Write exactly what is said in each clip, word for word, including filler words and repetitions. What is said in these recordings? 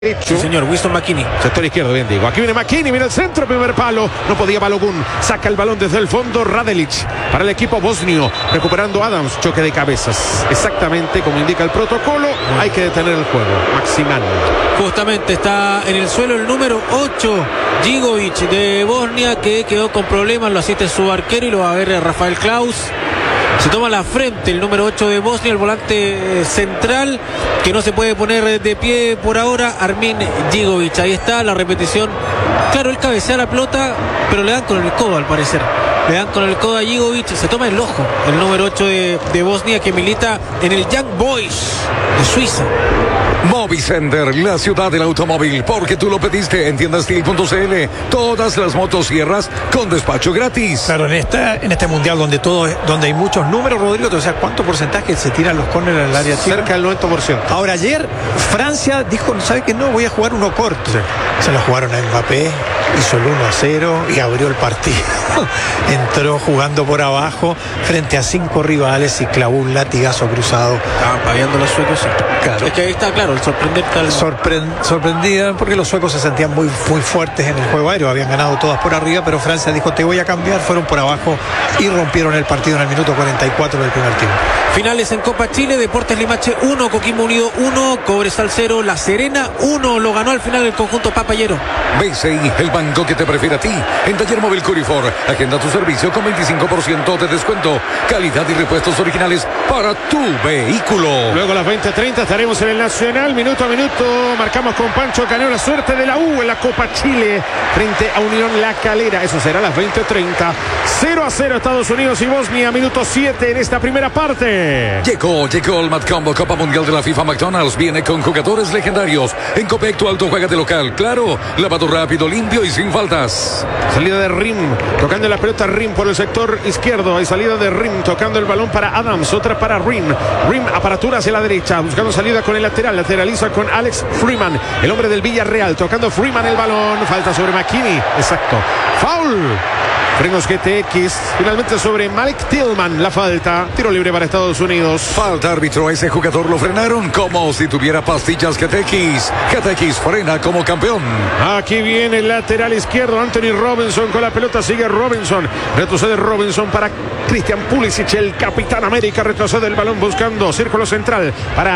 Sí, señor, Winston McKinney. Sector izquierdo, bien digo. Aquí viene McKinney, viene el centro, primer palo. No podía Balogun. Saca el balón desde el fondo. Radelic para el equipo bosnio. Recuperando Adams. Choque de cabezas. Exactamente como indica el protocolo. Hay que detener el juego. Maximan. Justamente está en el suelo el número ocho, Gigovic de Bosnia, que quedó con problemas. Lo asiste su arquero y lo va a ver Rafael Klaus. Se toma la frente el número ocho de Bosnia, el volante central, que no se puede poner de pie por ahora, Armin Gigovic. Ahí está la repetición. Claro, él cabecea la pelota, pero le dan con el codo al parecer. Le dan con el codo a Gigovic. Se toma el ojo el número ocho de, de Bosnia, que milita en el Young Boys de Suiza. Movicenter, la ciudad del automóvil, porque tú lo pediste en tienda steel punto c l. Todas las motosierras con despacho gratis. Claro, en esta, en este mundial donde todo es, donde hay muchos números, Rodrigo, o sea, ¿cuánto porcentaje se tiran los córneres en el área chica? Cerca del noventa por ciento. Ahora, ayer Francia dijo, ¿sabe qué? No, voy a jugar uno corto. Sí. Se lo jugaron a Mbappé, hizo el uno a cero y abrió el partido. Entró jugando por abajo frente a cinco rivales y clavó un latigazo cruzado. Estaban paviando los suecos. Claro. Es que ahí está, claro, el sorprender tal... Sorpre sorprendida porque los suecos se sentían muy, muy fuertes en el juego aéreo. Habían ganado todas por arriba, pero Francia dijo, te voy a cambiar. Fueron por abajo y rompieron el partido en el minuto cuarenta y cuatro del primer tiempo. Finales en Copa Chile, Deportes Limache uno, Coquimbo Unido uno, Cobresal cero, La Serena uno. Lo ganó al final el conjunto papayero. B C I, el banco que te prefiere a ti. En Taller Móvil Curifor, agenda tu servicio con veinticinco por ciento de descuento. Calidad y repuestos originales para tu vehículo. Luego a las veinte treinta estaremos en el Nacional. Minuto a minuto marcamos con Pancho Caneo la suerte de la U en la Copa Chile frente a Unión La Calera. Eso será a las veinte treinta. cero a cero Estados Unidos y Bosnia. Minuto siete en esta primera parte. Llegó, llegó el Mad Combo Copa Mundial de la FIFA. McDonald's viene con jugadores legendarios. En Copec tu auto juega de local. Claro, lavado rápido, limpio y sin faltas. Salida de Rim, tocando la pelota Rim por el sector izquierdo. Hay salida de Rim, tocando el balón para Adams, otra para Rim. Rim, aparatura hacia la derecha, buscando salida con el lateral. Lateraliza con Alex Freeman, el hombre del Villarreal, tocando Freeman el balón. Falta sobre McKinney, exacto. Foul. Frenos G T X, finalmente sobre Malik Tillman, la falta, tiro libre para Estados Unidos. Falta árbitro, a ese jugador lo frenaron como si tuviera pastillas G T X. G T X frena como campeón. Aquí viene el lateral izquierdo, Anthony Robinson con la pelota, sigue Robinson, retrocede Robinson para Christian Pulisic, el capitán América, retrocede el balón buscando círculo central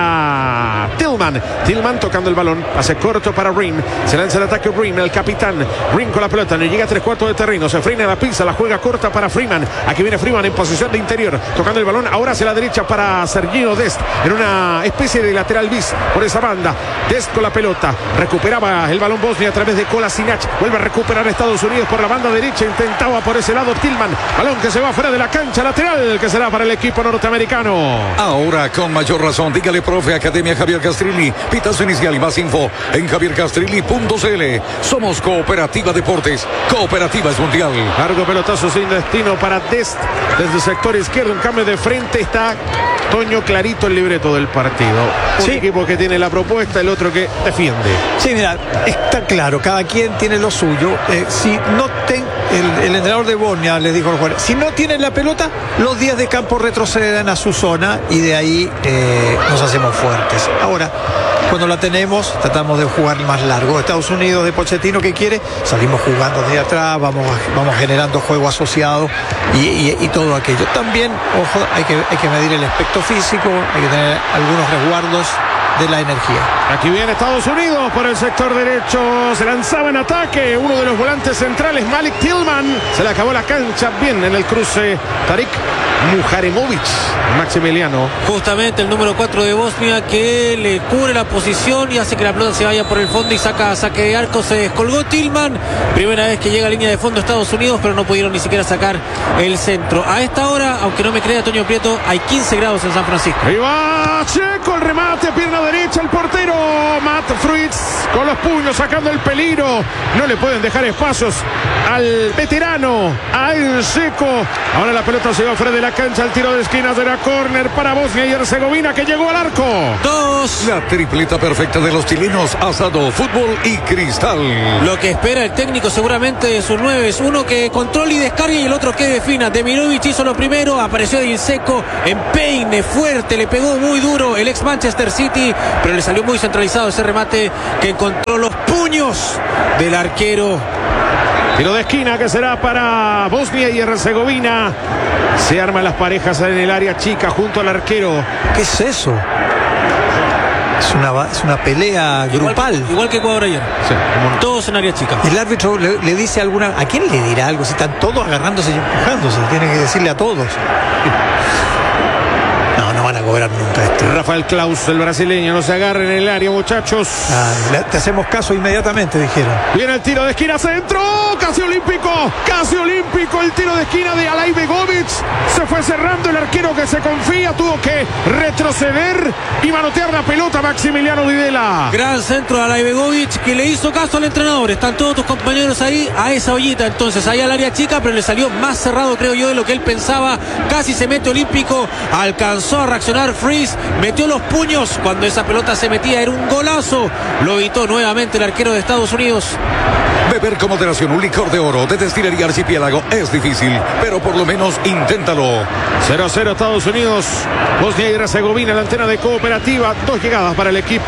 para Tillman. Tillman tocando el balón, pase corto para Rim, se lanza el ataque Rim, el capitán. Rim con la pelota, no llega a tres cuartos de terreno, se frena la pista, la juega corta para Freeman. Aquí viene Freeman en posición de interior, tocando el balón ahora hacia la derecha para Sergio Dest, en una especie de lateral bis por esa banda. Dest con la pelota, recuperaba el balón Bosnia a través de Kolasinac, vuelve a recuperar Estados Unidos por la banda derecha, intentaba por ese lado Tillman, balón que se va fuera de la cancha, lateral que será para el equipo norteamericano. Ahora con mayor razón, dígale profe Academia Javier Castrilli, pitazo inicial y más info en javier castrilli punto c l. Somos Cooperativa Deportes, Cooperativa es mundial. Largo pelotazo sin destino para Dest desde el sector izquierdo, un cambio de frente, está Toño clarito el libreto del partido. Un sí. equipo que tiene la propuesta, el otro que defiende. Sí, mira, está claro, cada quien tiene lo suyo. Eh, si no ten, el, el entrenador de Bosnia les dijo a los jugadores, si no tienen la pelota, los días de campo retroceden a su zona y de ahí eh, nos hacemos fuertes. Ahora, cuando la tenemos, tratamos de jugar más largo. Estados Unidos de Pochettino, ¿qué quiere? Salimos jugando desde atrás, vamos, vamos generando juego asociado y, y, y todo aquello. También, ojo, hay que, hay que medir el aspecto físico, hay que tener algunos resguardos de la energía. Aquí viene Estados Unidos por el sector derecho, se lanzaba en ataque uno de los volantes centrales, Malik Tillman, se le acabó la cancha bien en el cruce Tarik Muharemovic, Maximiliano. Justamente el número cuatro de Bosnia, que le cubre la posición y hace que la pelota se vaya por el fondo y saca saque de arco. Se descolgó Tillman, primera vez que llega a línea de fondo Estados Unidos, pero no pudieron ni siquiera sacar el centro. A esta hora, aunque no me crea Toño Prieto, hay quince grados en San Francisco. Ahí va Checo, el remate, pierna derecha, el portero Matt Fritz con los puños sacando el peligro. No le pueden dejar espacios al veterano, a El Seco. Ahora la pelota se va fuera de la cancha, el tiro de esquina será córner para Bosnia y Herzegovina, que llegó al arco. Dos. La tripleta perfecta de los chilenos, asado, fútbol y cristal. Lo que espera el técnico seguramente de sus nueve es uno que controle y descargue y el otro que defina. Demirovic hizo lo primero, apareció de Seco en peine fuerte, le pegó muy duro el ex Manchester City pero le salió muy centralizado ese remate que encontró los puños del arquero. Tiro de esquina que será para Bosnia y Herzegovina. Se arman las parejas en el área chica junto al arquero. ¿Qué es eso? Es una, es una pelea grupal. Igual, igual que Ecuador ayer. Sí, todos en área chica. El árbitro le, le dice alguna... ¿A quién le dirá algo? Si están todos agarrándose y empujándose. Tiene que decirle a todos. No, no van a cobrar nunca esto. Rafael Klaus, el brasileño, no se agarren en el área, muchachos. Ah, le, te hacemos caso inmediatamente, dijeron. Viene el tiro de esquina, centro, casi olímpico, casi olímpico, el tiro de esquina de Alay Begovic. Se fue cerrando el arquero que se confía, tuvo que retroceder y manotear la pelota Maximiliano Videla. Gran centro de Alay Begovic que le hizo caso al entrenador. Están todos tus compañeros ahí, a esa ollita. Entonces, ahí al área chica, pero le salió más cerrado, creo yo, de lo que él pensaba. Casi se mete olímpico, alcanzó a reaccionar Freeze, metió los puños cuando esa pelota se metía, era un golazo. Lo evitó nuevamente el arquero de Estados Unidos. Beber con moderación un licor de oro de Destilería Archipiélago es difícil, pero por lo menos inténtalo. cero a cero Estados Unidos, Bosnia y Herzegovina, la antena de Cooperativa. Dos llegadas para el equipo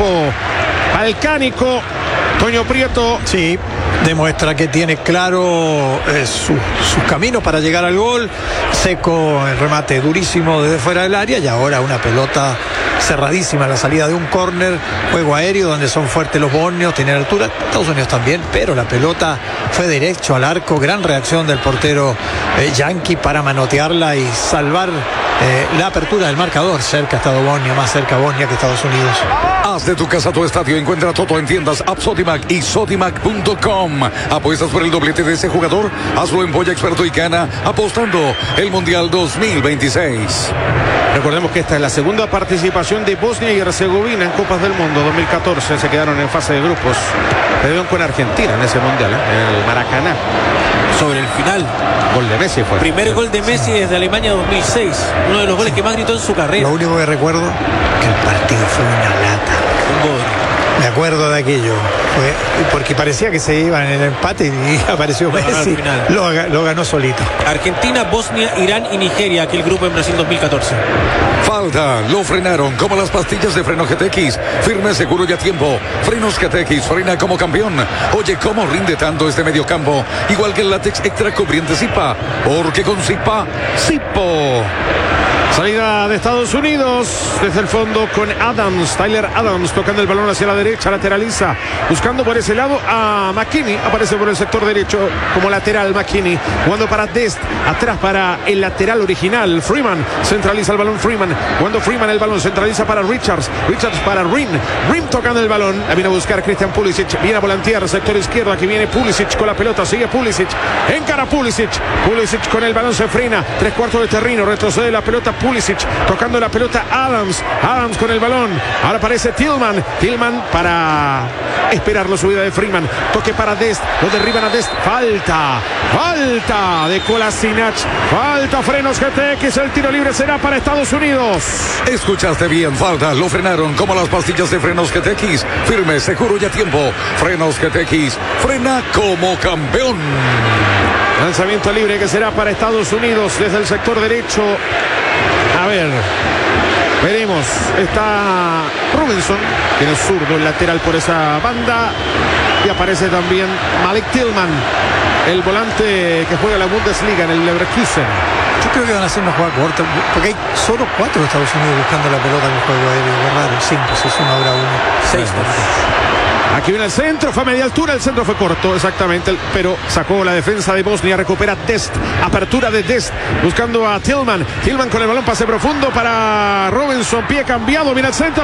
balcánico. Toño Prieto. Sí, demuestra que tiene claro eh, su, sus caminos para llegar al gol. Seco, el remate durísimo desde fuera del área y ahora una pelota cerradísima a la salida de un córner. Juego aéreo donde son fuertes los bosnios, tienen altura, Estados Unidos también, pero la pelota fue derecho al arco. Gran reacción del portero eh, Yankee para manotearla y salvar eh, la apertura del marcador. Cerca ha estado Bosnia, más cerca Bosnia que Estados Unidos. Haz de tu casa tu estadio. Encuentra todo en tiendas App Sodimac y Sodimac punto com. ¿Apuestas por el doblete de ese jugador? Hazlo en Boya Experto y Cana, apostando el Mundial dos mil veintiséis. Recordemos que esta es la segunda participación de Bosnia y Herzegovina en Copas del Mundo. dos mil catorce se quedaron en fase de grupos. Perdieron con Argentina en ese Mundial, ¿eh? En el Maracaná. Sobre el final. Gol de Messi fue. Primer gol de Messi desde Alemania dos mil seis. Uno de los goles que más gritó en su carrera. Lo único que recuerdo que el partido fue una lata. Un gol. Me acuerdo de aquello. Fue porque parecía que se iban en el empate y apareció Messi. Lo, lo ganó solito. Argentina, Bosnia, Irán y Nigeria, aquel grupo en Brasil dos mil catorce. Falta, lo frenaron como las pastillas de freno G T X. Firme, seguro y a tiempo. Frenos G T X, frena como campeón. Oye, cómo rinde tanto este mediocampo. Igual que el látex extra cubriente Zipa. Porque con Zipa, Zipo. Salida de Estados Unidos desde el fondo con Adams, Tyler Adams tocando el balón hacia la derecha, lateraliza, buscando por ese lado a McKinney, aparece por el sector derecho como lateral McKinney, jugando para Dest, atrás para el lateral original, Freeman, centraliza el balón Freeman, jugando Freeman el balón, centraliza para Richards, Richards para Rim, Rim tocando el balón, la viene a buscar Christian Pulisic, viene a volantear, sector izquierdo, aquí viene Pulisic con la pelota, sigue Pulisic, encara Pulisic, Pulisic con el balón se frena, tres cuartos de terreno, retrocede la pelota Pulisic, tocando la pelota Adams, Adams con el balón, ahora aparece Tillman, Tillman para esperar la subida de Freeman, toque para Dest, lo derriban a Dest, falta, falta de Kolasinac, falta frenos G T X, el tiro libre será para Estados Unidos. Escuchaste bien, falta, lo frenaron como las pastillas de frenos G T X, firme, seguro y a tiempo. Frenos G T X, frena como campeón. Lanzamiento libre que será para Estados Unidos desde el sector derecho. A ver, veremos. Está Robinson, tiene zurdo, el lateral por esa banda. Y aparece también Malik Tillman, el volante que juega la Bundesliga en el Leverkusen. Yo creo que van a hacer una jugada corta, porque hay solo cuatro de Estados Unidos buscando la pelota en el juego aéreo. Es raro, cinco, se suma ahora uno. Seis. Aquí viene el centro, fue a media altura, el centro fue corto, exactamente, pero sacó la defensa de Bosnia, recupera Dest, apertura de Dest, buscando a Tillman, Tillman con el balón, pase profundo para Robinson, pie cambiado, viene el centro,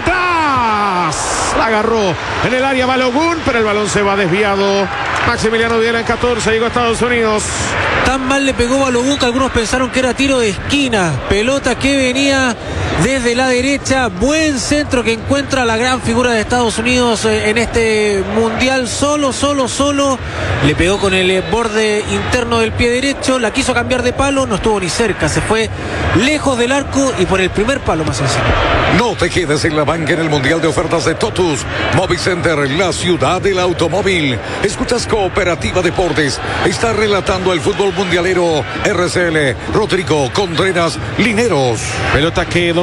atrás, la agarró en el área Balogun, pero el balón se va desviado. Maximiliano Videla en catorce, llegó a Estados Unidos. Tan mal le pegó Balogun que algunos pensaron que era tiro de esquina. Pelota que venía desde la derecha. Buen centro que encuentra la gran figura de Estados Unidos en este mundial. Solo, solo, solo. Le pegó con el borde interno del pie derecho. La quiso cambiar de palo. No estuvo ni cerca. Se fue lejos del arco y por el primer palo más sencillo. No te quedes en la banca en el Mundial de Ofertas de Totus. Movicenter, la ciudad del automóvil. Escuchas Cooperativa Deportes. Está relatando el fútbol mundialero R C L. Rodrigo Contreras Lineros. Pelota que domina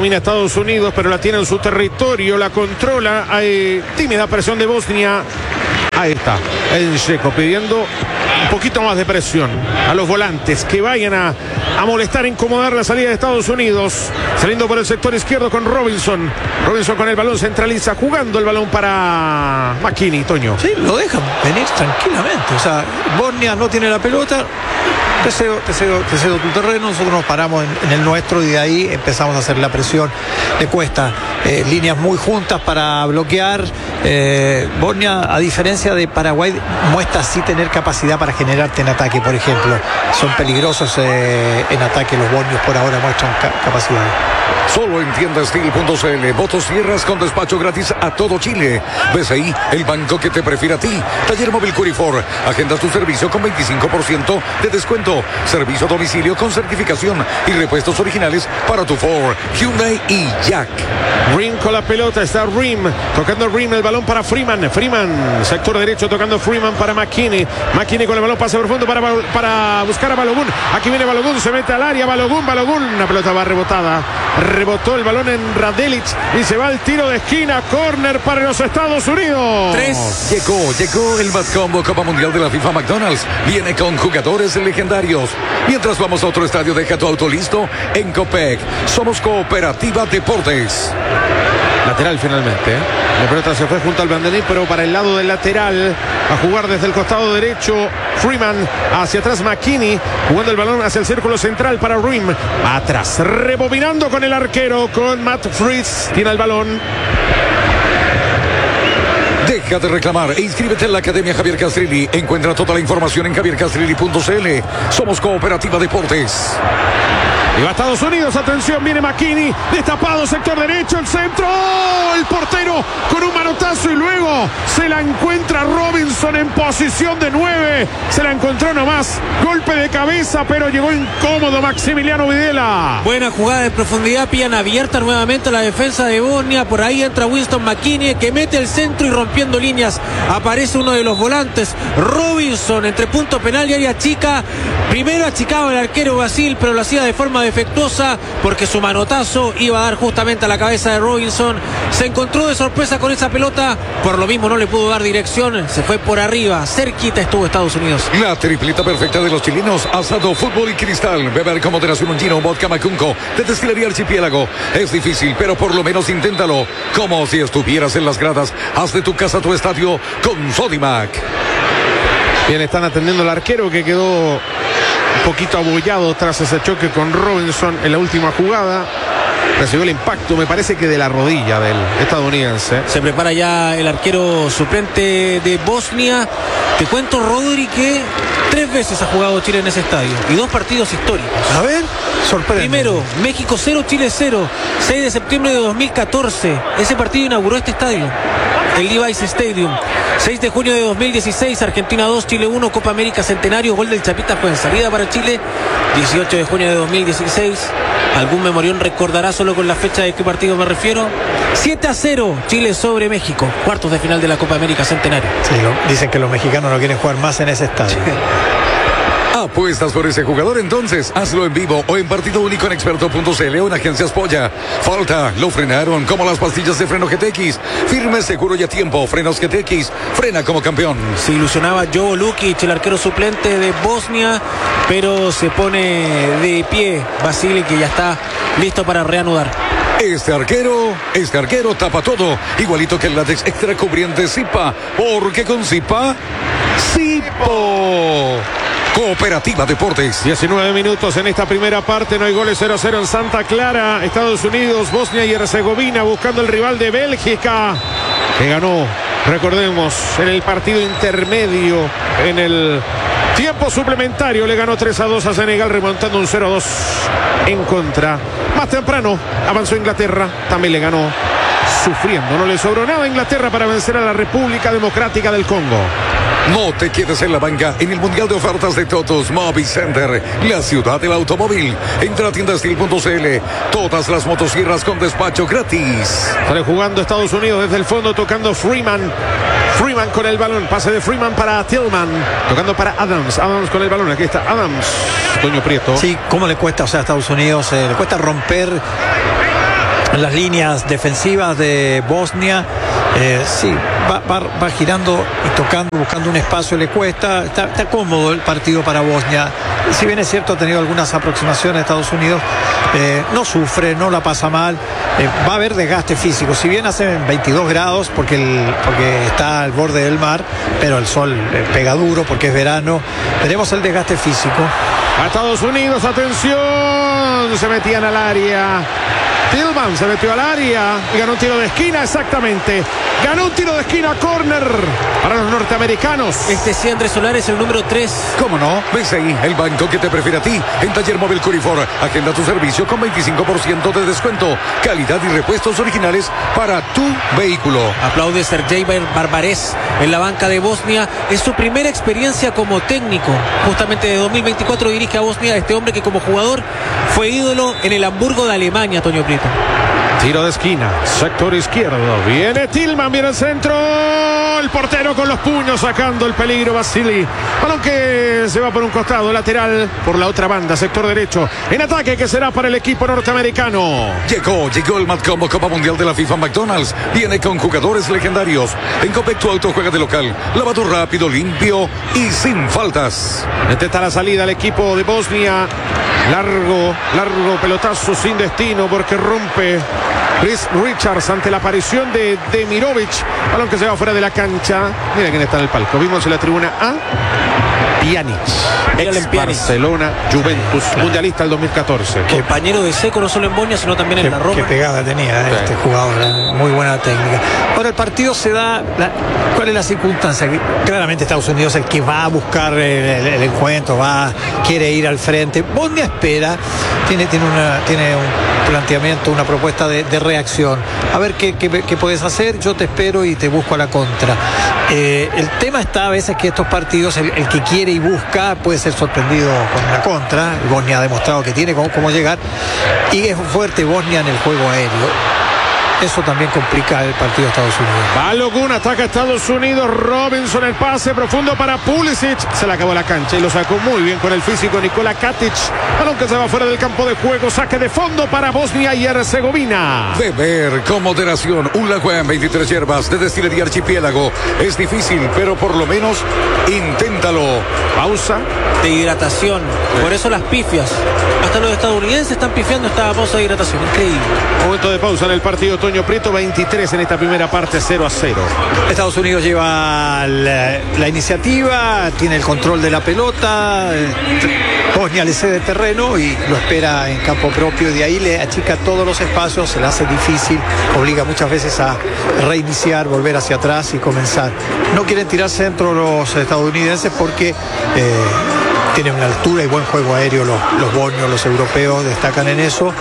domina Estados Unidos, pero la tiene en su territorio, la controla. Hay tímida presión de Bosnia. Ahí está, el Checo pidiendo un poquito más de presión a los volantes que vayan a, a molestar, a incomodar la salida de Estados Unidos. Saliendo por el sector izquierdo con Robinson. Robinson con el balón centraliza, jugando el balón para McKinney, Toño. Sí, lo dejan venir tranquilamente. O sea, Bosnia no tiene la pelota. Te cedo, te cedo, te cedo tu terreno, nosotros nos paramos en, en el nuestro y de ahí empezamos a hacer la presión. Le cuesta eh, líneas muy juntas para bloquear. Eh, Bosnia, a diferencia de Paraguay, muestra sí tener capacidad para generarte en ataque, por ejemplo. Son peligrosos eh, en ataque, los bosnios por ahora muestran ca capacidad. Solo en tienda steel punto c l. Votos tierras con despacho gratis a todo Chile. B C I, el banco que te prefiere a ti. Taller móvil Curifor. Agenda tu servicio con veinticinco por ciento de descuento. Servicio a domicilio con certificación y repuestos originales para tu Ford, Hyundai y Jack. Rim con la pelota, está Rim. Tocando Rim, el balón para Freeman. Freeman, sector derecho, tocando Freeman para McKinney. McKinney con el balón, pase profundo para, para buscar a Balogun. Aquí viene Balogun, se mete al área. Balogun, Balogun. La pelota va rebotada. Rebotó el balón en Radelic y se va al tiro de esquina. Córner para los Estados Unidos. Tres. Llegó, llegó el Mad Combo Copa Mundial de la FIFA McDonald's. Viene con jugadores legendarios. Mientras vamos a otro estadio, deja tu auto listo en Copec. Somos Cooperativa Deportes. Lateral finalmente, ¿eh? La pelota se fue junto al banderín, pero para el lado del lateral, a jugar desde el costado derecho Freeman, hacia atrás McKinney, jugando el balón hacia el círculo central para Rim, va atrás, rebobinando con el arquero, con Matt Fritz, tiene el balón. Deja de reclamar e inscríbete en la Academia Javier Castrilli. Encuentra toda la información en javier castrilli punto c l. Somos Cooperativa Deportes. Y va Estados Unidos, atención, viene McKinney, destapado, sector derecho, el centro, el portero con un manotazo y luego se la encuentra Robinson en posición de nueve, se la encontró nomás, golpe de cabeza, pero llegó incómodo Maximiliano Videla. Buena jugada de profundidad, pillan abierta nuevamente la defensa de Bosnia, por ahí entra Winston McKinney que mete el centro y rompiendo líneas, aparece uno de los volantes, Robinson entre punto penal y área chica, primero achicaba el arquero Basil, pero lo hacía de forma defectuosa porque su manotazo iba a dar justamente a la cabeza de Robinson. Se encontró de sorpresa con esa pelota, por lo mismo no le pudo dar dirección, se fue por arriba, cerquita estuvo Estados Unidos. La tripleta perfecta de los chilenos: asado, fútbol y cristal. Beber con moderación un gino, un vodka Macunco de Destilería Archipiélago. Es difícil, pero por lo menos inténtalo. Como si estuvieras en las gradas. Haz de tu casa tu estadio con Sodimac. Bien, están atendiendo al arquero que quedó un poquito abollado tras ese choque con Robinson en la última jugada. Recibió el impacto, me parece que de la rodilla del estadounidense. Se prepara ya el arquero suplente de Bosnia. Te cuento, Rodri, que tres veces ha jugado Chile en ese estadio y dos partidos históricos. A ver, sorprende. Primero, México cero, Chile cero, seis de septiembre de dos mil catorce. Ese partido inauguró este estadio, el Levi's Stadium. seis de junio de dos mil dieciséis, Argentina dos, Chile uno, Copa América Centenario, gol del Chapita fue en salida para Chile. dieciocho de junio de dos mil dieciséis, algún memorión recordará solo con la fecha de qué partido me refiero. siete a cero, Chile sobre México, cuartos de final de la Copa América Centenario. Sí, lo, dicen que los mexicanos no quieren jugar más en ese estadio. ¿Apuestas por ese jugador? Entonces hazlo en vivo o en partido único en experto punto c l o en agencias Polla. Falta, lo frenaron como las pastillas de freno G T X. Firme, seguro y a tiempo. Frenos G T X, frena como campeón. Se ilusionaba Jovo Lukic, el arquero suplente de Bosnia, pero se pone de pie Basile, que ya está listo para reanudar. Este arquero, este arquero tapa todo, igualito que el látex extra cubriente Zipa, porque con Zipa, Zipo. Cooperativa Deportes. diecinueve minutos en esta primera parte, no hay goles. Cero a cero en Santa Clara. Estados Unidos, Bosnia y Herzegovina buscando el rival de Bélgica, que ganó, recordemos, en el partido intermedio, en el tiempo suplementario, le ganó tres a dos a Senegal, remontando un cero a dos en contra. Más temprano avanzó Inglaterra, también le ganó sufriendo. No le sobró nada a Inglaterra para vencer a la República Democrática del Congo. No te quedes en la banca en el Mundial de Ofertas de Totos Mobi Center, la ciudad del automóvil. Entra a tienda steel punto c l. Todas las motosierras con despacho gratis. Sale jugando Estados Unidos desde el fondo, tocando Freeman. Freeman con el balón, pase de Freeman para Tillman, tocando para Adams. Adams con el balón, aquí está Adams. Toño Prieto. Sí, ¿cómo le cuesta, o sea, a Estados Unidos? Eh, le cuesta romper las líneas defensivas de Bosnia. Eh, sí, va, va, va girando y tocando, buscando un espacio, le cuesta. Está, está cómodo el partido para Bosnia. Si bien es cierto, ha tenido algunas aproximaciones a Estados Unidos, eh, no sufre, no la pasa mal. Eh, va a haber desgaste físico. Si bien hace veintidós grados porque, el, porque está al borde del mar, pero el sol eh, pega duro porque es verano. Veremos el desgaste físico. A Estados Unidos, atención, se metían al área. Tillman se metió al área y ganó un tiro de esquina, exactamente. Ganó un tiro de esquina, córner para los norteamericanos. Este sí, Andrés Solares, el número tres. ¿Cómo no? Ves ahí el banco que te prefiere a ti. En Taller Móvil Curifor, agenda tu servicio con veinticinco por ciento de descuento. Calidad y repuestos originales para tu vehículo. Aplaude Sergei Barbarés en la banca de Bosnia. Es su primera experiencia como técnico. Justamente de dos mil veinticuatro dirige a Bosnia este hombre que como jugador fue ídolo en el Hamburgo de Alemania, Toño Prieto. Tiro de esquina, sector izquierdo. Viene Tillman, viene el centro. El portero con los puños sacando el peligro, Vasily. Balón que se va por un costado, lateral por la otra banda, sector derecho. En ataque que será para el equipo norteamericano. Llegó, llegó el Mad Combo Copa Mundial de la FIFA McDonald's. Viene con jugadores legendarios. En Copecto Auto juega de local. Lavado rápido, limpio y sin faltas. Intenta la salida al equipo de Bosnia. Largo, largo pelotazo sin destino porque rompe Chris Richards ante la aparición de Demirovic. Balón que se va fuera de la cancha. Mira quién está en el palco. Vimos en la tribuna a Pjanic, ex Barcelona, Juventus, claro. Mundialista del dos mil catorce. Compañero de Seco no solo en Bosnia, sino también qué, en la Roma. Qué pegada tenía eh, este jugador, eh, muy buena técnica. Ahora el partido se da, la, ¿cuál es la circunstancia? Claramente Estados Unidos es el que va a buscar el, el, el encuentro, va, quiere ir al frente. Bosnia espera, tiene, tiene, una, tiene un planteamiento, una propuesta de, de reacción. A ver qué, qué, qué puedes hacer, yo te espero y te busco a la contra. Eh, el tema está a veces que estos partidos, el, el que quiere y busca puede ser sorprendido con una contra. Bosnia ha demostrado que tiene cómo, cómo llegar y es fuerte Bosnia en el juego aéreo. Eso también complica el partido de Estados Unidos. Balogun ataca a Estados Unidos. Robinson, el pase profundo para Pulisic. Se le acabó la cancha y lo sacó muy bien con el físico Nikola Katic. Balón que se va fuera del campo de juego. Saque de fondo para Bosnia y Herzegovina. Beber con moderación. Un lago en veintitrés hierbas de Destilería Archipiélago. Es difícil, pero por lo menos inténtalo. Pausa. De hidratación. Sí. Por eso las pifias. Hasta los estadounidenses están pifiando esta pausa de hidratación. Increíble. Momento de pausa en el partido. Toño Prieto, veintitrés en esta primera parte, cero a cero. Estados Unidos lleva la, la iniciativa, tiene el control de la pelota. Bosnia le cede terreno y lo espera en campo propio. De ahí le achica todos los espacios, se le hace difícil, obliga muchas veces a reiniciar, volver hacia atrás y comenzar. No quieren tirar centro los estadounidenses porque eh, tienen una altura y buen juego aéreo los, los bosnios, los europeos destacan en eso.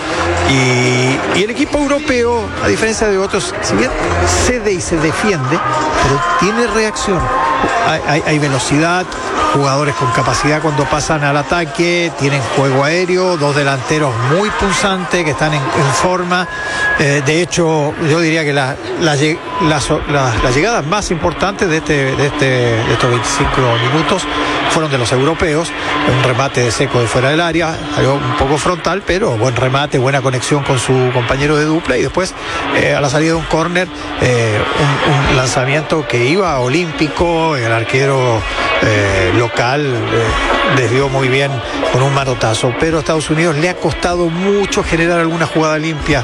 Y, y el equipo europeo, a diferencia de otros, si bien cede y se defiende, pero tiene reacción. Hay, hay, hay velocidad, jugadores con capacidad cuando pasan al ataque, tienen juego aéreo, dos delanteros muy punzantes que están en, en forma. Eh, de hecho, yo diría que la, la, las, las, las llegadas más importantes de, este, de, este, de estos veinticinco minutos fueron de los europeos. Un remate de Seco de fuera del área, algo un poco frontal, pero buen remate, buena conexión con su compañero de dupla y después eh, a la salida de un córner, eh, un, un lanzamiento que iba olímpico, el arquero eh, local eh, desvió muy bien con un manotazo, pero a Estados Unidos le ha costado mucho generar alguna jugada limpia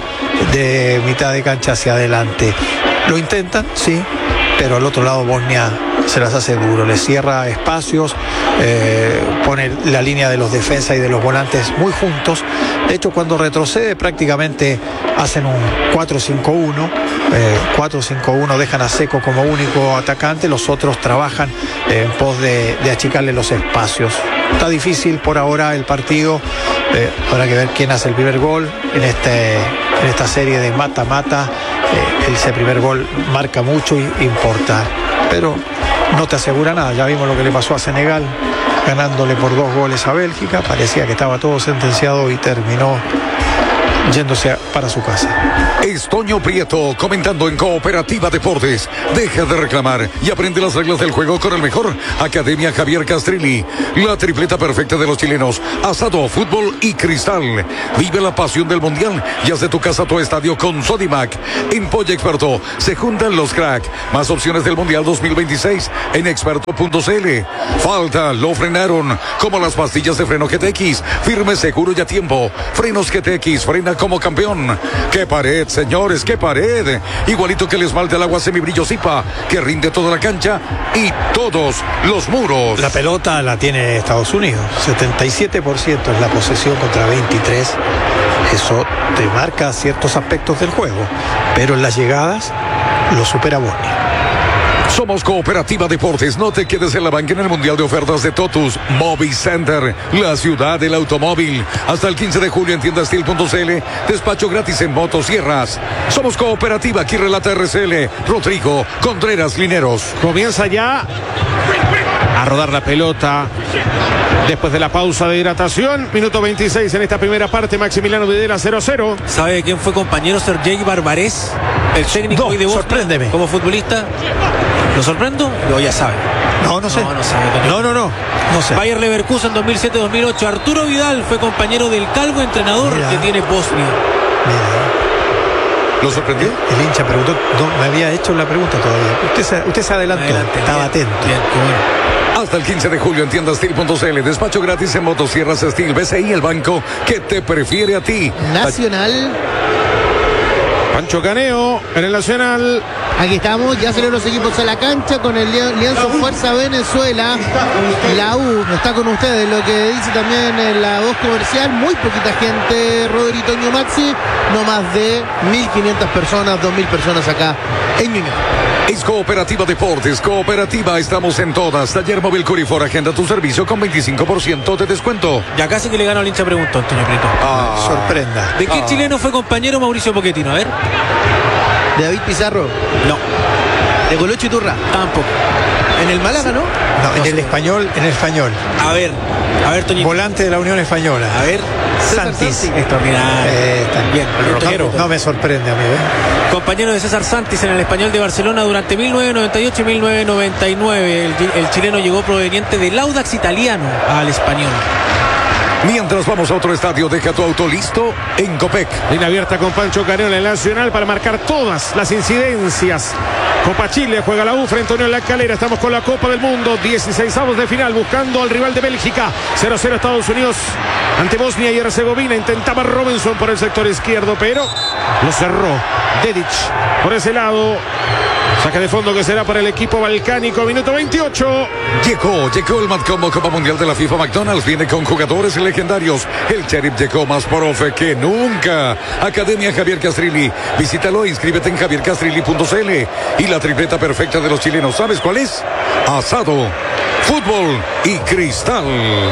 de mitad de cancha hacia adelante. Lo intentan, sí, pero al otro lado Bosnia se las hace duro, le cierra espacios, eh, pone la línea de los defensas y de los volantes muy juntos. De hecho, cuando retrocede prácticamente hacen un cuatro cinco uno, eh, cuatro cinco uno, dejan a Seco como único atacante, los otros trabajan eh, en pos de, de achicarle los espacios. Está difícil por ahora el partido, eh, habrá que ver quién hace el primer gol en, este, en esta serie de mata-mata. Eh, ese primer gol marca mucho y importa, pero no te asegura nada. Ya vimos lo que le pasó a Senegal ganándole por dos goles a Bélgica, parecía que estaba todo sentenciado y terminó yéndose a, para su casa. Es Toño Prieto comentando en Cooperativa Deportes. Deja de reclamar y aprende las reglas del juego con el mejor. Academia Javier Castrilli. La tripleta perfecta de los chilenos. Asado, fútbol y cristal. Vive la pasión del mundial y haz de tu casa tu estadio con Sodimac. En Polla Experto se juntan los crack. Más opciones del mundial dos mil veintiséis en experto punto c l. Falta, lo frenaron. Como las pastillas de freno G T X. Firme, seguro y a tiempo. Frenos G T X, frena como campeón. ¡Qué pared, señores! ¡Qué pared! Igualito que el esmalte al agua semibrillo Zipa, que rinde toda la cancha y todos los muros. La pelota la tiene Estados Unidos. setenta y siete por ciento es la posesión contra veintitrés. Eso te marca ciertos aspectos del juego. Pero en las llegadas lo supera Bosnia. Somos Cooperativa Deportes. No te quedes en la banca en el Mundial de Ofertas de Totus. Movicenter, la ciudad del automóvil. Hasta el quince de julio en tienda steel punto c l. Despacho gratis en motosierras. Somos Cooperativa. Aquí relata R C L. Rodrigo Contreras Lineros. Comienza ya a rodar la pelota. Después de la pausa de hidratación, minuto veintiséis en esta primera parte, Maximiliano Videla cero a cero. ¿Sabe quién fue compañero Sergei Barbarés? El técnico No, hoy de Bosnia, sorpréndeme. como futbolista. ¿Lo sorprendo? Lo ya sabe. No, no sé. No, no sabe. No, no, no. No sé. Bayer Leverkusen dos mil siete dos mil ocho. Arturo Vidal fue compañero del calvo entrenador Mira. que tiene Bosnia. Mira, ¿Lo sorprendió? el hincha preguntó, no, me había hecho la pregunta todavía. Usted se, usted se adelantó. Adelante, Estaba bien, atento. bien, qué bueno. Hasta el quince de julio en tienda steel punto c l. Despacho gratis en motosierras Steel. B C I, el banco que te prefiere a ti. Nacional. Pancho Caneo en el Nacional. Aquí estamos, ya salieron los equipos a la cancha con el lienzo Fuerza Venezuela. La U está con ustedes, lo que dice también en la voz comercial. Muy poquita gente, Rodrigo Toño Maxi. No más de mil quinientas personas, dos mil personas acá en Ñuñoa. Es Cooperativa Deportes. Cooperativa, estamos en todas. Taller Móvil Curifor, agenda tu servicio con veinticinco por ciento de descuento. Ya casi que le gano al hincha, preguntó Antonio Prieto. Ah, Sorprenda. ¿De qué chileno fue compañero Mauricio Pochettino? A ver. De David Pizarro, No, de Colocho Iturra. tampoco. En el Málaga, ¿no? No, en el español, en el español. A ver, a ver, Toñito. Volante de la Unión Española. A ver. César Santis. Santi. Extraordinario. Eh, está Bien, No, bien, Toñero. no me sorprende a mí, ¿eh? Compañero de César Santis en el Español de Barcelona durante mil novecientos noventa y ocho y mil novecientos noventa y nueve. El, el chileno llegó proveniente del Audax italiano al Español. Mientras vamos a otro estadio, deja tu auto listo en Copec. Línea abierta con Pancho Caneo en el Nacional para marcar todas las incidencias. Copa Chile, juega la U frente a Unión La Calera. Estamos con la Copa del Mundo, dieciseisavos de final, buscando al rival de Bélgica. cero a cero Estados Unidos ante Bosnia y Herzegovina. Intentaba Robinson por el sector izquierdo, pero lo cerró Dedic por ese lado. Saque de fondo que será para el equipo balcánico. Minuto veintiocho. Llegó, llegó el Matcombo Copa Mundial de la FIFA McDonald's. Viene con jugadores legendarios. El Sheriff llegó más profe que nunca. Academia Javier Castrilli. Visítalo, inscríbete en javier castrilli punto c l. Y la tripleta perfecta de los chilenos, ¿sabes cuál es? Asado, fútbol y cristal.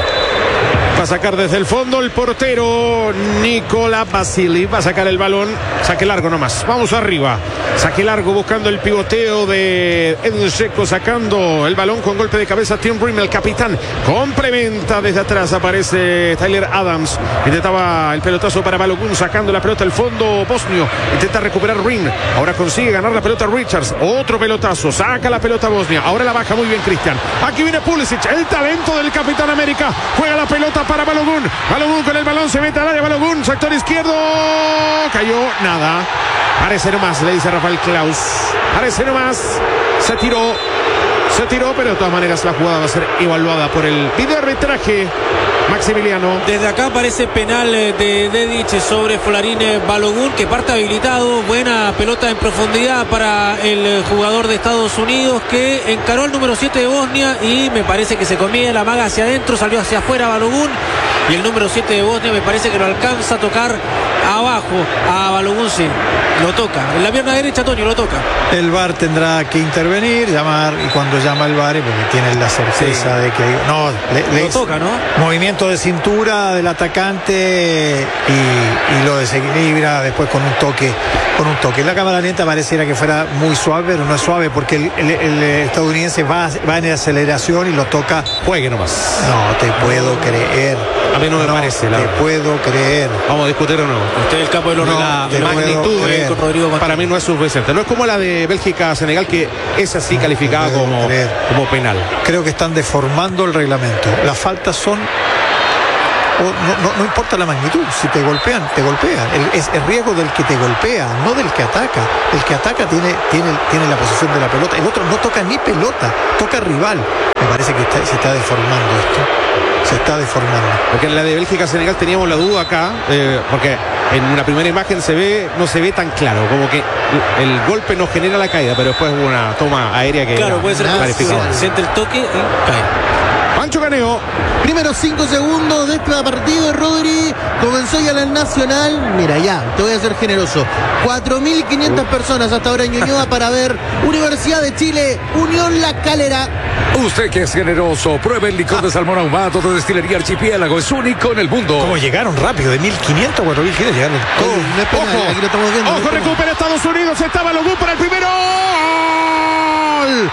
Va a sacar desde el fondo el portero Nicola Basili. Va a sacar el balón. Saque largo nomás. Vamos arriba. Saque largo buscando el pivoteo de Edwin Dzeko. Sacando el balón con golpe de cabeza. Tim Brim, el capitán. Complementa desde atrás. Aparece Tyler Adams. Intentaba el pelotazo para Balogun. Sacando la pelota al fondo bosnio. Intenta recuperar Ring. Ahora consigue ganar la pelota Richards. Otro pelotazo. Saca la pelota Bosnia. Ahora la baja muy bien Cristian. Aquí viene Pulisic. El talento del Capitán América. Juega la pelota para Balogun. Balogun con el balón se mete al área. Balogun, sector izquierdo. Cayó, nada. Parece nomás, le dice Rafael Klaus. Parece nomás. Se tiró. Se tiró, pero de todas maneras la jugada va a ser evaluada por el video arbitraje. Maximiliano. Desde acá aparece penal de Dedic sobre Folarin Balogun, que parte habilitado. Buena pelota en profundidad para el jugador de Estados Unidos, que encaró al número siete de Bosnia y me parece que se comía la maga hacia adentro, salió hacia afuera Balogun, y el número siete de Bosnia me parece que lo alcanza a tocar abajo a Balogun. Sí, lo toca en la pierna derecha. Toño, lo toca. El V A R tendrá que intervenir, llamar, y cuando llama el V A R, porque tiene la certeza sí. de que no le, le lo toca, ¿no? Movimiento de cintura del atacante y, y lo desequilibra después con un toque, con un toque. La cámara lenta pareciera que fuera muy suave, pero no es suave porque el, el, el estadounidense va, va en aceleración y lo toca. Juegue nomás. No te puedo creer. A mí no me no parece. La te verdad. puedo creer. Vamos a discutir o no. Usted es el capo de los No, La te puedo magnitud creer. con Rodrigo Martínez. para mí no es suficiente. No es como la de Bélgica-Senegal, que es así calificada puedo como, creer. como penal. Creo que están deformando el reglamento. Las faltas son... o no, no, no importa la magnitud, si te golpean, te golpean. El, es el riesgo del que te golpea, no del que ataca. El que ataca tiene, tiene, tiene la posesión de la pelota. El otro no toca ni pelota, toca rival. Me parece que está, se está deformando esto. Se está deformando. Porque en la de Bélgica-Senegal teníamos la duda acá, eh, porque en una primera imagen se ve, no se ve tan claro, como que el golpe no genera la caída, pero después hubo una toma aérea que Claro, era puede ser que clarificada. se- siente el toque y cae. Pancho Caneo. Primeros cinco segundos de este partido, Rodri. Comenzó ya la Nacional. Mira, ya, te voy a ser generoso. cuatro mil quinientas personas hasta ahora en Ñuñoa para ver Universidad de Chile, Unión La Calera. Usted que es generoso, pruebe el licor de salmón ahumado de Destilería Archipiélago. Es único en el mundo. ¿Cómo llegaron rápido? De mil quinientos a cuatro mil quinientos llegaron todos. Oye, no es penal, aquí lo estamos viendo. Ojo, no es penal. recupera Estados Unidos. Estaba Logú para el primero. ¡Gol!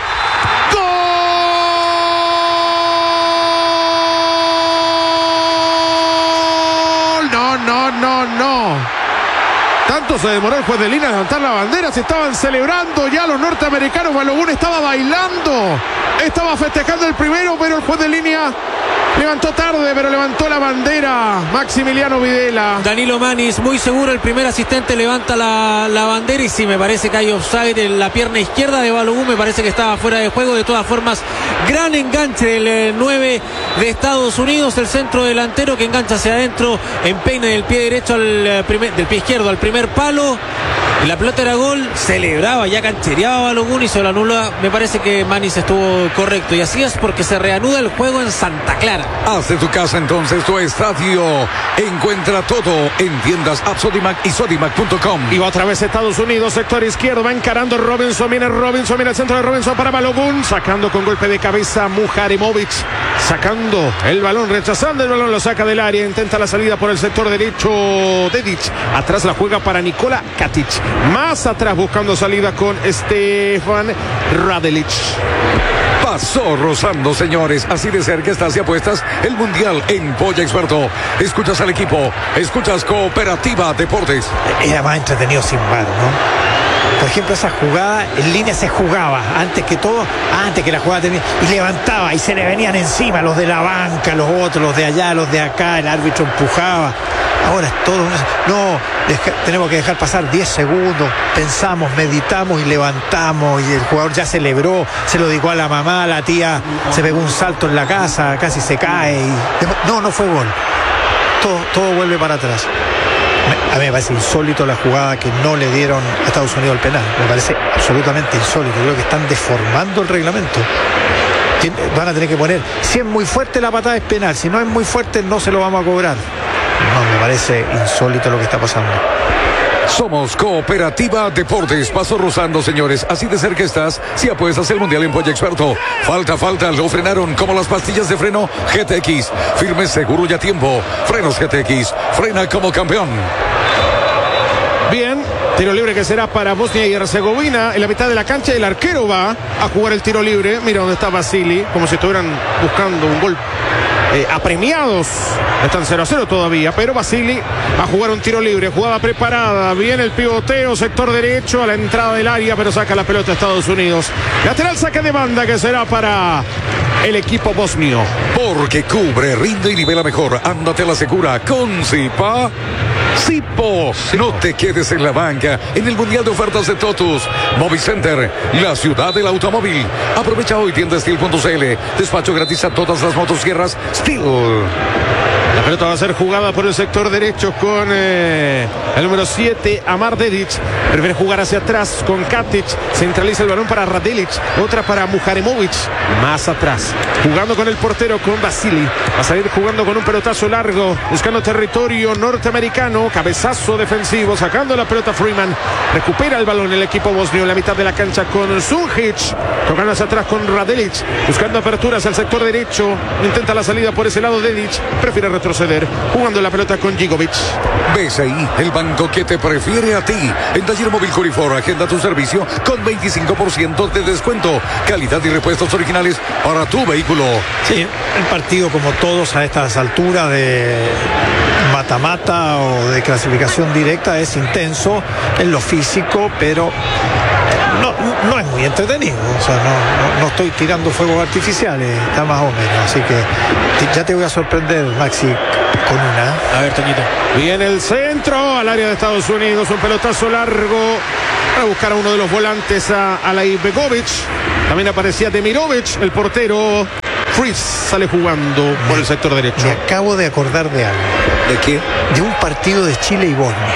¡Gol! No, no, no, no. Tanto se demoró el juez de línea a levantar la bandera. Se estaban celebrando ya los norteamericanos. Balogun estaba bailando. Estaba festejando el primero, pero el juez de línea levantó tarde, pero levantó la bandera. Maximiliano Videla. Danilo Manis, muy seguro, el primer asistente levanta la, la bandera y sí, me parece que hay offside en la pierna izquierda de Balogun, me parece que estaba fuera de juego. De todas formas, gran enganche del eh, nueve de Estados Unidos, el centro delantero que engancha hacia adentro, empeine del pie derecho al eh, primer, del pie izquierdo al primer palo. Y la pelota era gol, celebraba, ya canchereaba Balogun y se lo anula. Me parece que Manis estuvo correcto y así es porque se reanuda el juego en Santa Clara. Haz de tu casa entonces tu estadio. Encuentra todo en tiendas App Sodimac y Sodimac punto com. Y va otra vez Estados Unidos, sector izquierdo, va encarando Robinson, viene Robinson, viene el centro de Robinson para Balogun, sacando con golpe de cabeza Mujaremovic, sacando el balón, rechazando el balón, lo saca del área, intenta la salida por el sector derecho, Dedic, atrás la juega para Nikola Katic, más atrás buscando salida con Stefan Radelic. Pasó rozando, señores. Así de cerca estás y apuestas el Mundial en Polla Experto. Escuchas al equipo, escuchas Cooperativa Deportes. Era más entretenido sin V A R, ¿no? Por ejemplo, esa jugada en línea se jugaba antes que todo, antes que la jugada termine, y levantaba y se le venían encima los de la banca, los otros, los de allá, los de acá, el árbitro empujaba. Ahora es todo una... No, deja... tenemos que dejar pasar diez segundos, pensamos, meditamos y levantamos, y el jugador ya celebró, se lo dedicó a la mamá, la tía se pegó un salto en la casa, casi se cae y... No, no fue gol. Todo, todo vuelve para atrás. A mí me parece insólito la jugada que no le dieron a Estados Unidos el penal. Me parece absolutamente insólito. Creo que están deformando el reglamento. Van a tener que poner, si es muy fuerte la patada es penal, si no es muy fuerte no se lo vamos a cobrar. No, me parece insólito lo que está pasando. Somos Cooperativa Deportes. Paso rozando, señores. Así de cerca estás si apuestas el Mundial en Polla Experto. Falta, falta. Lo frenaron como las pastillas de freno G T X. Firme, seguro y a tiempo. Frenos G T X. Frena como campeón. Bien, tiro libre que será para Bosnia y Herzegovina. En la mitad de la cancha el arquero va a jugar el tiro libre. Mira dónde está Basili, como si estuvieran buscando un gol. Eh, apremiados, están cero a cero todavía, pero Basili va a jugar un tiro libre, jugada preparada, viene el pivoteo, sector derecho a la entrada del área, pero saca la pelota a Estados Unidos. Lateral saque de banda que será para el equipo bosnio. Porque cubre, rinde y nivela mejor. Ándate a la segura con Zipa. Sipo, no te quedes en la banca en el Mundial de Ofertas de Totus. Movicenter, la ciudad del automóvil. Aprovecha hoy tienda Steel punto c l. Despacho gratis a todas las motosierras Steel. La pelota va a ser jugada por el sector derecho con eh, el número siete, Amar Dedic. Prefiere jugar hacia atrás con Katic. Centraliza el balón para Radelic. Otra para Mujaremovic. Más atrás. Jugando con el portero, con Basili. Va a salir jugando con un pelotazo largo. Buscando territorio norteamericano. Cabezazo defensivo. Sacando la pelota Freeman. Recupera el balón el equipo bosnio en la mitad de la cancha con Sunjic. Tocando hacia atrás con Radelic. Buscando aperturas al sector derecho. Intenta la salida por ese lado Dedic. Prefiere retroceder retroceder, jugando la pelota con Gigovic. ¿Ves ahí el banco que te prefiere a ti? En Taller Móvil Corifor, agenda tu servicio con veinticinco por ciento de descuento. Calidad y repuestos originales para tu vehículo. Sí, el partido, como todos a estas alturas de mata-mata o de clasificación directa, es intenso en lo físico, pero no, no es muy entretenido. O sea, no, no, no estoy tirando fuegos artificiales, está más o menos. Así que te, ya te voy a sorprender, Maxi, con una. A ver, Toñito. Viene el centro al área de Estados Unidos, un pelotazo largo para buscar a uno de los volantes, a Alay Begovic. También aparecía Demirovic, el portero. Fritz sale jugando por el sector derecho. Me acabo de acordar de algo. ¿De qué? De un partido de Chile y Bosnia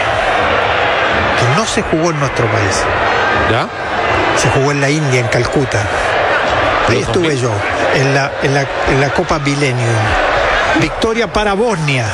que no se jugó en nuestro país. ¿Ya? Se jugó en la India, en Calcuta. Ahí estuve yo, en la, en la, en la Copa Millennium. Victoria para Bosnia.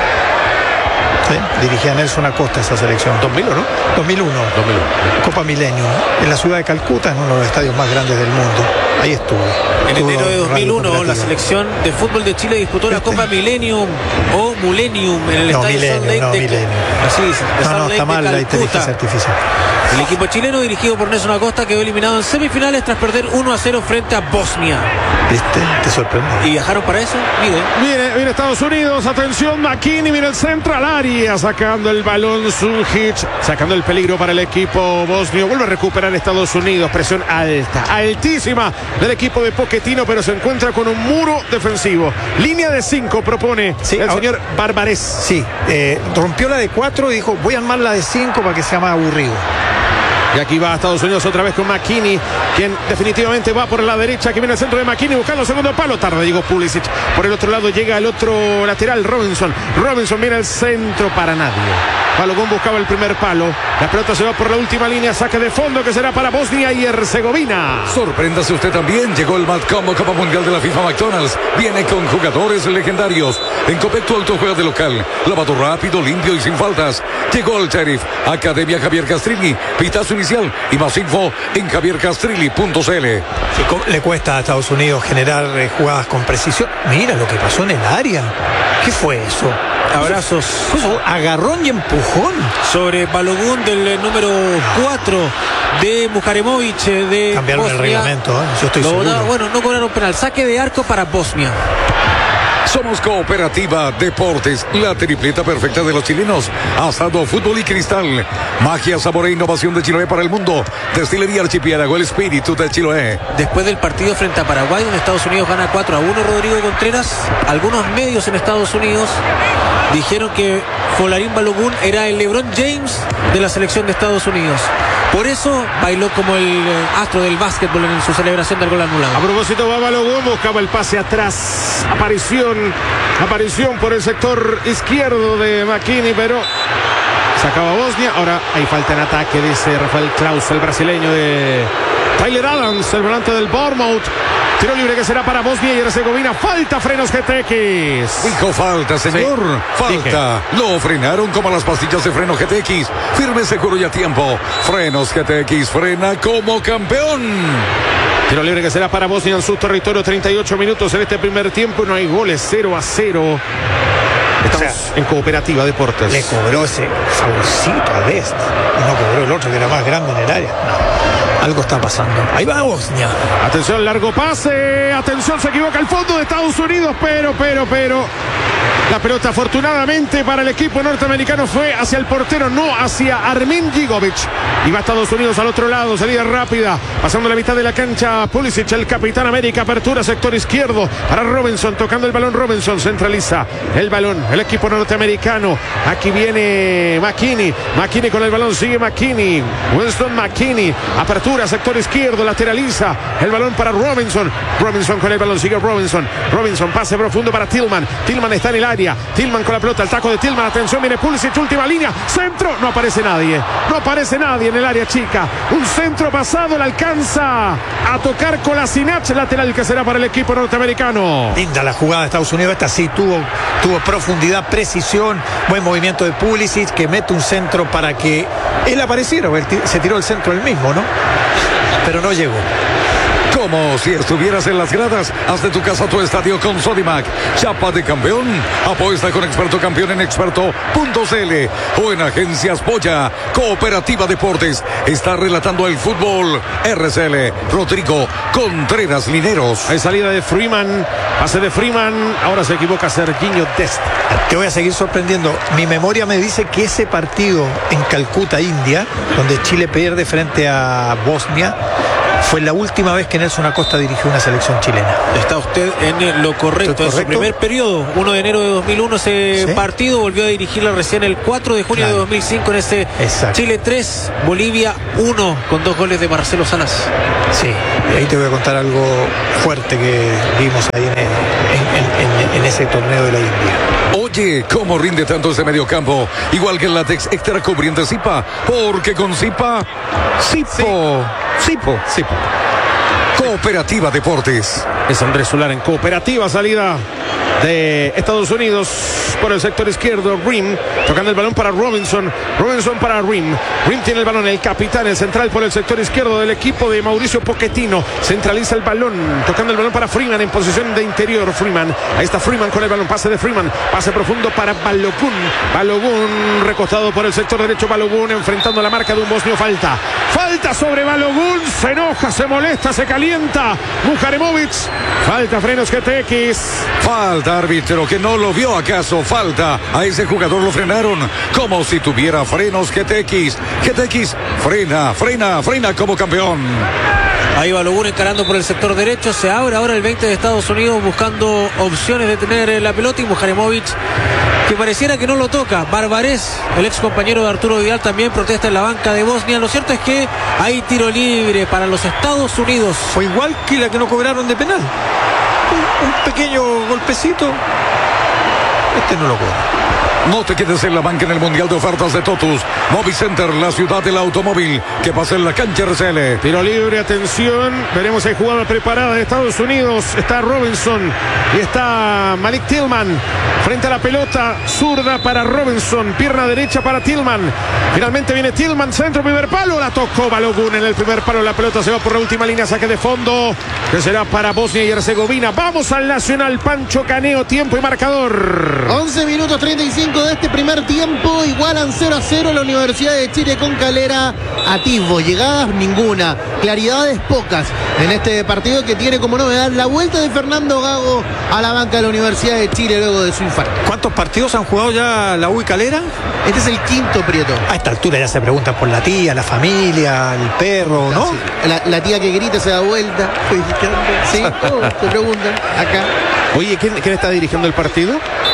¿Sí? Dirigía Nelson Acosta esa selección. dos mil, ¿no? dos mil uno. dos mil uno. Copa Millennium. En la ciudad de Calcuta, en uno de los estadios más grandes del mundo. Ahí estuve. En Estuvo enero de dos mil uno, Radio la Cooperativa. selección de fútbol de Chile disputó la Este. Copa Millennium o Millennium en el No, estadio Millennium, Salt Lake no, de Millennium. Así dice, de No, Salt no, Lake está de mal la Calcuta. inteligencia artificial. El equipo chileno, dirigido por Nelson Acosta, quedó eliminado en semifinales tras perder uno a cero frente a Bosnia. ¿Viste? Te sorprende. ¿Y viajaron para eso? Mide. Viene, viene Estados Unidos, atención, McKinney, viene el centro al área, sacando el balón Sunjic, sacando el peligro para el equipo bosnio. Vuelve a recuperar Estados Unidos, presión alta, altísima del equipo de Pochettino, pero se encuentra con un muro defensivo. Línea de cinco propone Sí, el ahora- señor Barbarés. Sí, eh, rompió la de cuatro y dijo, voy a armar la de cinco para que sea más aburrido. Y aquí va Estados Unidos otra vez con McKinney, quien definitivamente va por la derecha. Aquí viene el centro de McKinney buscando segundo palo. Tarde llegó Pulisic. Por el otro lado llega el otro lateral, Robinson. Robinson viene al centro para nadie. Balogón buscaba el primer palo. La pelota se va por la última línea. Saque de fondo que será para Bosnia y Herzegovina. Sorpréndase usted también. Llegó el Mad Combo Copa Mundial de la FIFA McDonald's. Viene con jugadores legendarios. En Copec tu auto juega de local. Lavado rápido, limpio y sin faltas. Llegó el Sheriff. Academia Javier Castrilli. Pitazo inicial y más info en javier castrilli punto c l. Sí, co- le cuesta a Estados Unidos generar eh, jugadas con precisión. Mira lo que pasó en el área. ¿Qué fue eso? Abrazos Fue eso, agarrón y empujón. sobre Balogun del eh, número cuatro de Mujaremovic eh, de Cambiaron el Bosnia. reglamento, ¿eh? Yo estoy Lo- seguro. no, bueno, no cobraron penal. Saque de arco para Bosnia. Somos Cooperativa Deportes, la tripleta perfecta de los chilenos. Asado, fútbol y cristal. Magia, sabor e innovación de Chiloé para el mundo. Destilería Archipiélago, el espíritu de Chiloé. Después del partido frente a Paraguay, donde Estados Unidos gana cuatro a uno, Rodrigo Contreras, algunos medios en Estados Unidos dijeron que Folarín Balogun era el LeBron James de la selección de Estados Unidos. Por eso bailó como el eh, astro del básquetbol en su celebración del gol anulado. A propósito, va Balogun, buscaba el pase atrás. Aparición, aparición por el sector izquierdo de McKinney, pero sacaba Bosnia. Ahora hay falta en ataque, dice Rafael Klaus, el brasileño de Tyler Adams, el volante del Bournemouth. Tiro libre que será para Bosnia y Herzegovina. Falta, Frenos G T X. Dijo falta, señor. Sí, Falta. Lo frenaron como las pastillas de freno G T X. Firme, seguro y a tiempo. Frenos G T X frena como campeón. Tiro libre que será para Bosnia en su territorio. treinta y ocho minutos en este primer tiempo. No hay goles. cero a cero. Estamos O sea, en Cooperativa Deportes. Le cobró ese favorcito a Dest. Y no cobró el otro que era más grande en el área. No. Algo está pasando. Ahí va Bosnia. Atención, largo pase. Atención, se equivoca el fondo de Estados Unidos. Pero, pero, pero. La pelota, afortunadamente para el equipo norteamericano, fue hacia el portero, no hacia Armin Gigovic. Y va Estados Unidos al otro lado, salida rápida, pasando la mitad de la cancha. Pulisic, el capitán América, apertura sector izquierdo para Robinson, tocando el balón Robinson, centraliza el balón, el equipo norteamericano. Aquí viene McKinney, McKinney con el balón, sigue McKinney, Winston McKinney, apertura sector izquierdo, lateraliza el balón para Robinson, Robinson con el balón, sigue Robinson, Robinson, pase profundo para Tillman, Tillman está en el área, Tillman con la pelota, el taco de Tillman, atención, viene Pulisic, última línea, centro, no aparece nadie, no aparece nadie en el área chica, un centro pasado, le alcanza a tocar Kolasinac, lateral que será para el equipo norteamericano. Linda la jugada de Estados Unidos. Esta sí tuvo, tuvo profundidad, precisión, buen movimiento de Pulisic, que mete un centro para que él apareciera. Se tiró el centro él mismo, ¿no? Pero no llegó. como si estuvieras en las gradas. Haz de tu casa tu estadio con Sodimac. Chapa de campeón. Apuesta con experto campeón en experto punto c l o en Agencias Polla. Cooperativa Deportes está relatando el fútbol. R C L Rodrigo Contreras Lineros. Hay salida de Freeman. Pase de Freeman. Ahora se equivoca Serginho Dest. Te voy a seguir sorprendiendo. Mi memoria me dice que ese partido en Calcuta, India, donde Chile pierde frente a Bosnia, fue la última vez que Nelson Acosta dirigió una selección chilena. Está usted en lo correcto. En su primer periodo, uno de enero de dos mil uno, ese ¿Sí? partido volvió a dirigirla recién el cuatro de junio claro. de dos mil cinco en ese Exacto. Chile tres, Bolivia uno, con dos goles de Marcelo Salas. Sí, ahí te voy a contar algo fuerte que vimos ahí en, en, en, en ese torneo de la India. Oye, ¿cómo rinde tanto ese mediocampo? Igual que el látex extra cubriente Zipa, porque con Zipa, Zipo, Zipo, Zipo. Cooperativa Deportes. Es Andrés Solar en Cooperativa, salida de Estados Unidos por el sector izquierdo. Rim tocando el balón para Robinson. Robinson para Rim. Rim tiene el balón, el capitán, el central por el sector izquierdo del equipo de Mauricio Pochettino. Centraliza el balón, tocando el balón para Freeman en posición de interior. Freeman, ahí está Freeman con el balón. Pase de Freeman, pase profundo para Balogun. Balogun recostado por el sector derecho. Balogun enfrentando la marca de un bosnio. Falta, falta sobre Balogun. Se enoja, se molesta, se calienta Mujaremovic. Falta Frenos G T X. Falta, árbitro, que no lo vio acaso. Falta, a ese jugador lo frenaron como si tuviera frenos G T X. G T X frena, frena, frena como campeón. Ahí va Balogun encarando por el sector derecho. Se abre ahora el veinte de Estados Unidos buscando opciones de tener la pelota, y Mujaremovic, que pareciera que no lo toca. Barbarés, el ex compañero de Arturo Vidal, también protesta en la banca de Bosnia. Lo cierto es que hay tiro libre para los Estados Unidos. Fue igual que la que no cobraron de penal. Un, un pequeño golpecito. Este no lo cobra. No te quedes en la banca en el Mundial de Ofertas de Totus. Movicenter, la ciudad del automóvil. Que pasa en la cancha R C L. Tiro libre, atención. Veremos hay jugada preparada de Estados Unidos. Está Robinson y está Malik Tillman. Frente a la pelota, zurda para Robinson. Pierna derecha para Tillman. Finalmente viene Tillman, centro, primer palo. La tocó Balogun en el primer palo. La pelota se va por la última línea. Saque de fondo, que será para Bosnia y Herzegovina. Vamos al Nacional. Pancho Caneo, tiempo y marcador. once minutos treinta y cinco de este primer tiempo. Igualan cero a cero la Universidad de Chile con Calera. Atisbo, llegadas ninguna, claridades pocas en este partido, que tiene como novedad la vuelta de Fernando Gago a la banca de la Universidad de Chile luego de su infarto. ¿Cuántos partidos han jugado ya la U y Calera? Este es el quinto, Prieto. A esta altura ya se preguntan por la tía, la familia, el perro, ¿no? La, la tía que grita se da vuelta. Sí, oh, te preguntan acá. Oye, ¿quién, quién está dirigiendo el partido?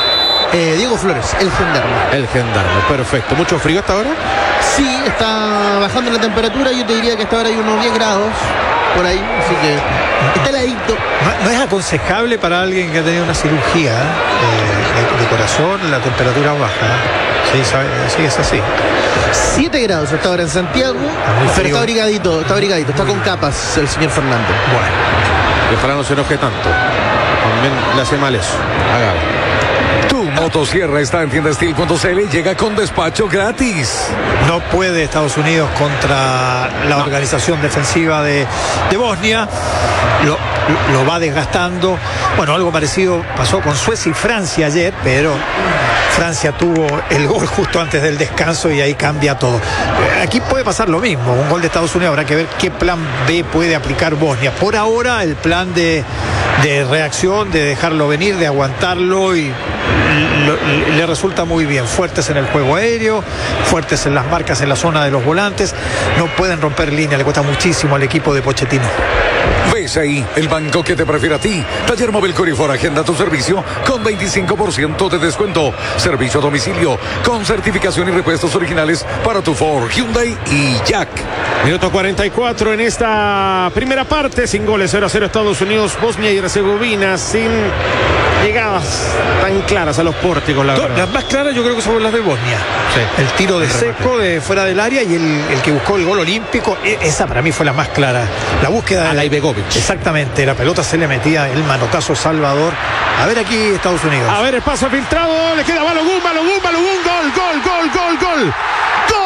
Eh, Diego Flores, el gendarme. El gendarme, perfecto. ¿Mucho frío hasta ahora? Sí, está bajando la temperatura. Yo te diría que hasta ahora hay unos diez grados por ahí, así que está heladito. No, no es aconsejable para alguien que ha tenido una cirugía eh, de, de corazón la temperatura baja. Sí, sabe, sí, es así. siete grados hasta ahora en Santiago, pero frío. Está abrigadito, está abrigadito, está con capas el señor Fernando. Bueno, que ojalá no se enoje tanto. También le hace mal eso. Hágalo. Motosierra está en tienda steel punto c l y llega con despacho gratis. No puede Estados Unidos contra la organización defensiva de, de Bosnia. Lo, lo va desgastando. Bueno, algo parecido pasó con Suecia y Francia ayer, pero Francia tuvo el gol justo antes del descanso y ahí cambia todo. Aquí puede pasar lo mismo, un gol de Estados Unidos. Habrá que ver qué plan B puede aplicar Bosnia. Por ahora el plan de, de reacción, de dejarlo venir, de aguantarlo, y lo, le resulta muy bien. Fuertes en el juego aéreo, fuertes en las marcas en la zona de los volantes. No pueden romper línea, le cuesta muchísimo al equipo de Pochettino. ¿Ves ahí el banco que te prefiere a ti? Taller Móvil Corifor, agenda tu servicio con veinticinco por ciento de descuento. Servicio a domicilio con certificación y repuestos originales para tu Ford, Hyundai y Jack. Minuto cuarenta y cuatro en esta primera parte. Sin goles, cero a cero Estados Unidos, Bosnia y Herzegovina, sin llegadas tan claras a los pórticos. La no, las más claras yo creo que son las de Bosnia. Sí. El tiro de seco de fuera del área y el, el que buscó el gol olímpico. Esa para mí fue la más clara. La búsqueda de Ibegovic. Exactamente, la pelota se le metía, el manotazo Salvador. A ver aquí Estados Unidos. A ver, el paso filtrado, le queda Balogun, Balogun, Balogun, gol, gol, gol, gol, gol. ¡Gol!